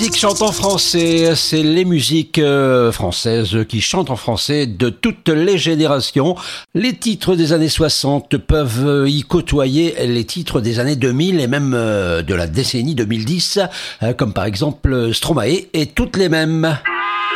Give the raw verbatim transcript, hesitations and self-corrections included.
Musique chante en français, c'est les musiques euh, françaises qui chantent en français de toutes les générations. Les titres des années soixante peuvent y côtoyer les titres des années deux mille et même euh, de la décennie deux mille dix, euh, comme par exemple Stromae et toutes les mêmes.